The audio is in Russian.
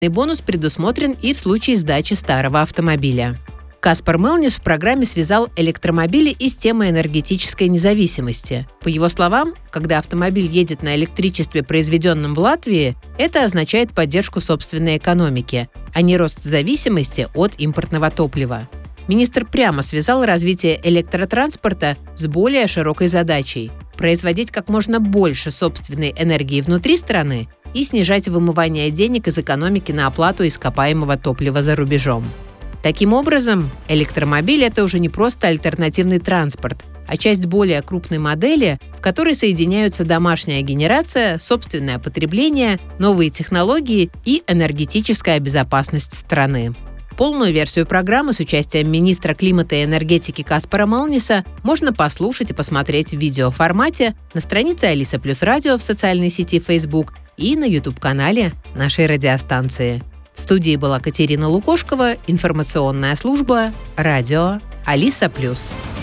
бонус предусмотрен и в случае сдачи старого автомобиля. Каспар Мелнис в программе связал электромобили и с темой энергетической независимости. По его словам, когда автомобиль едет на электричестве, произведенном в Латвии, это означает поддержку собственной экономики, а не рост зависимости от импортного топлива. Министр прямо связал развитие электротранспорта с более широкой задачей – производить как можно больше собственной энергии внутри страны и снижать вымывание денег из экономики на оплату ископаемого топлива за рубежом. Таким образом, электромобиль – это уже не просто альтернативный транспорт, а часть более крупной модели, в которой соединяются домашняя генерация, собственное потребление, новые технологии и энергетическая безопасность страны. Полную версию программы с участием министра климата и энергетики Каспара Мелниса можно послушать и посмотреть в видеоформате на странице Алиса Плюс Радио в социальной сети Facebook и на YouTube-канале нашей радиостанции. В студии была Катерина Лукошкова, информационная служба «Радио Алиса Плюс».